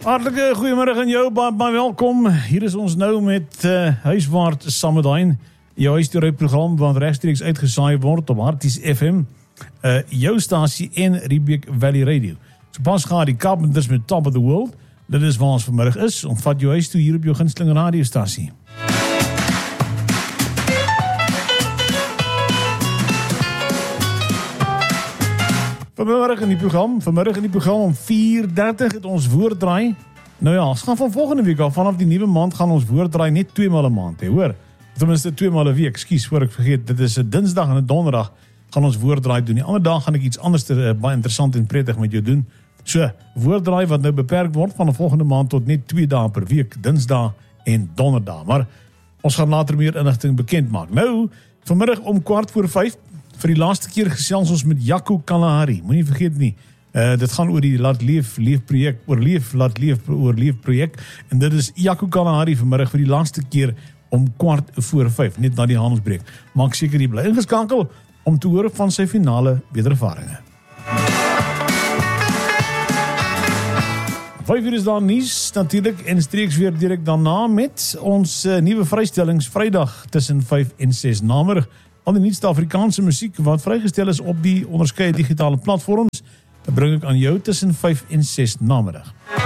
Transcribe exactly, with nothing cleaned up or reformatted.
Hartelike goeiemiddag aan jou, baie, baie welkom. Hier is ons nou met uh, Huiswaard Samedain, jou huisdierouprogram wat rechtstreeks uitgesaai word op Harties F M, uh, jou stasie en Riebeek Valley Radio. So pas gaan die Carpenters met Top of the World. Dit is waar ons vanmiddag is. Ontvat jou huis toe hier op jou gunsteling radiostasie. Vanmiddag in die program, vanmiddag in die program om vier dertig het ons woorddraai. Nou ja, ons gaan van volgende week af, vanaf die nuwe maand gaan ons woorddraai net twee maal 'n maand, he, hoor. Tenminste twee maal 'n week, ekskuus, voor ek vergeet, dit is 'n dinsdag en 'n donderdag gaan ons woorddraai doen. Die ander dag gaan ek iets anders ter, uh, baie interessant en prettig met jou doen. So, woorddraai wat nou beperk word van die volgende maand tot net twee dae per week, dinsdag en donderdag. Maar ons gaan later meer inligting bekend maak. Nou, vanmiddag om kwart voor vyf, vir die laaste keer gesels ons met Jaco Kalahari. Moenie vergeet nie, uh, dit gaan oor die Laat Leef Leef projek, oorleef Laat Leef oorleef projek. En dit is Jaco Kalahari vanmiddag vir die laaste keer om kwart voor vyf, net na die handelsbreek. Maak seker jy bly ingeskakel om te hoor van sy finale wederervarings. Vyf uur is daar nuus, natuurlijk, en streeks weer direk daarna met ons uh, nuwe vrystellings Vrydag tussen vyf en ses namiddag. Al die nuutste Afrikaanse musiek wat vrygestel is op die onderskeie digitale platforms, bring ek aan jou tussen vyf en ses namiddag.